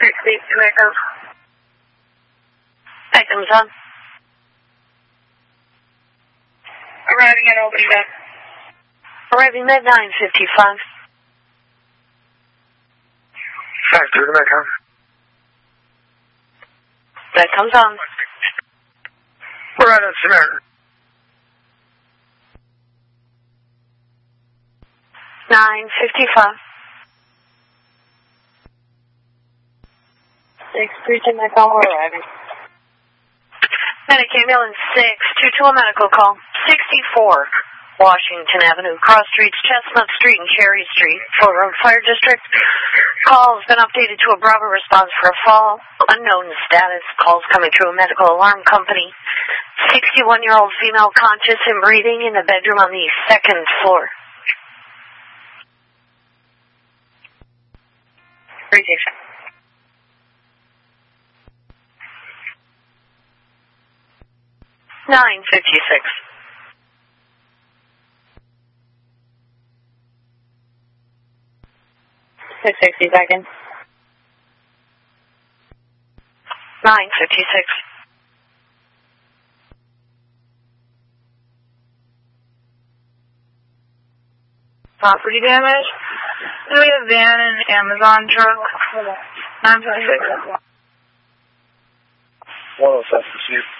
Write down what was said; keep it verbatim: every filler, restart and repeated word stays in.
sixty, Echo. Echo's on. Arriving at Albany Med. Arriving at nine fifty-five. five through to Metcom. That comes on. We're out of Samaritan. nine fifty-five. six three to Metcom, we're arriving. Medic ambulance six two two, a medical call. sixty-four Washington Avenue, cross streets, Chestnut Street and Cherry Street, Fort Road Fire District. Call has been updated to a Bravo response for a fall. Unknown status. Calls coming through a medical alarm company. sixty-one-year-old female conscious and breathing in the bedroom on the second floor. Appreciation. nine fifty-six. six sixty seconds. nine fifty-six. Property damage. And we have van and Amazon truck. nine twenty-six. one oh seven,